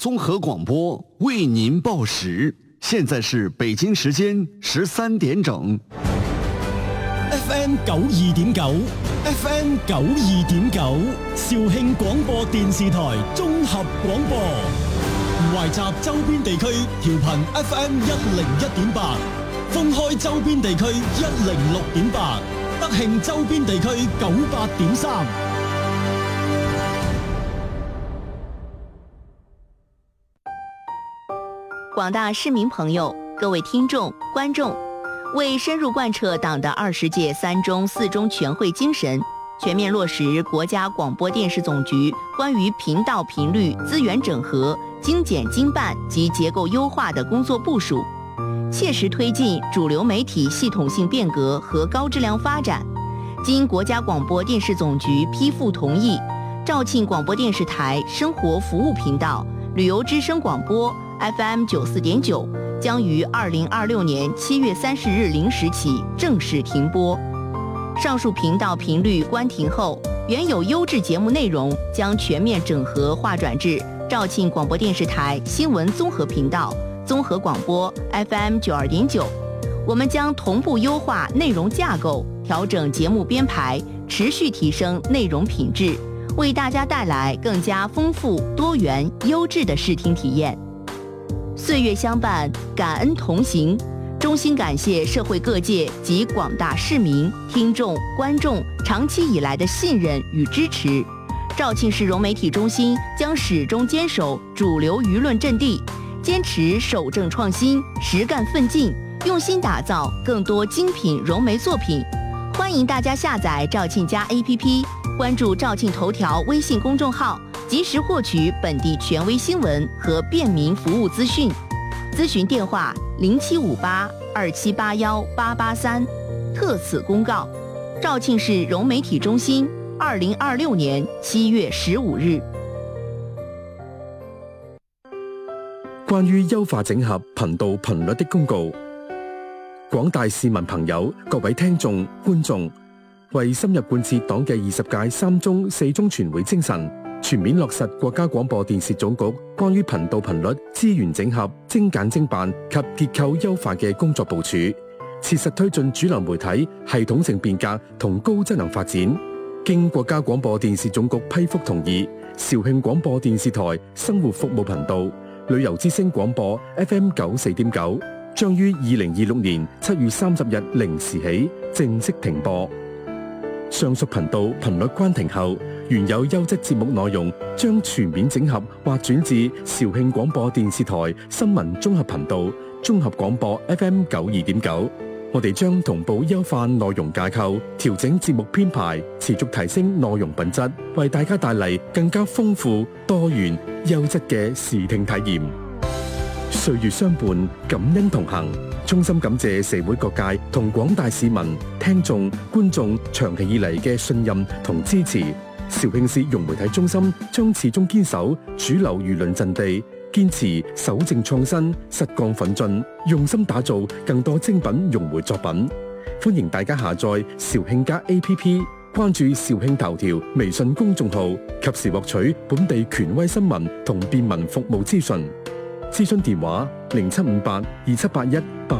综合广播为您报时，现在是北京时间13點整。 FM 92.9 FM 92.9肇慶廣播電視台綜合廣播，懷集周邊地區調頻 FM 101.8，封開周邊地區106.8，德慶周邊地區98.3。 廣大市民朋友，各位聽眾、觀眾，為深入貫徹黨的20屆3中4中全會精神，全面落實國家廣播電視總局關於頻道頻率資源整合、精簡精辦及結構優化的工作部署，切實推進主流媒體系統性變革和高質量發展。經國家廣播電視總局批復同意，肇慶廣播電視台生活服務頻道、旅遊之聲廣播 FM 94.9將於2026年7月30日0時起正式停播。上述頻道頻率關停後，原有優質節目內容將全面整合劃轉至肇慶廣播電視台新聞綜合頻道、綜合廣播 FM 92.9。我們將同步優化內容架構，調整節目編排，持續提升內容品質，為大家帶來更加豐富、多元、優質的視聽體驗。歲月相伴，感恩同行，衷心感謝社會各界及廣大市民、聽眾、觀眾長期以來的信任與支持。肇慶市融媒體中心將始終堅守主流輿論陣地，堅持守正創新、實幹奮進，用心打造更多精品融媒作品。歡迎大家下載肇慶家 APP， 關注肇慶頭條微信公眾號，及時獲取本地權威新聞和便民服務資訊。諮詢電話075827818883。特此公告。肇慶市融媒體中心，2026年7月15日。 關於優化整合頻道頻率的公告，廣大市民朋友、各位聽眾、觀眾，為深入貫徹黨嘅20屆3中4中全會精神，全面落實國家廣播電視總局關於頻道頻率資源整合、精簡精辦及結構優化嘅工作部署，切實推進主流媒體系統性變革同高質能發展。經國家廣播電視總局批復同意，肇慶廣播電視台生活服務頻道、旅遊之聲廣播 FM 94.9將於2026年7月30日0時起正式停播。上述頻道頻率關停後，原有優質節目內容將全面整合或轉至肇慶廣播電視台新聞綜合頻道、綜合廣播 FM 92.9。我哋將同步優化內容架構，調整節目編排，持續提升內容品質，為大家帶嚟更加豐富、多元、優質嘅視聽體驗。歲月相伴，感恩同行。衷心感謝社會各界同廣大市民、聽眾、觀眾長期以嚟嘅信任同支持。肇慶市融媒體中心將始終堅守主流輿論陣地，堅持守正創新、實幹奮進，用心打造更多精品融媒作品。歡迎大家下載肇慶家 APP， 關注肇慶頭條微信公眾號，及時獲取本地權威新聞同便民服務資訊。諮詢電話07582781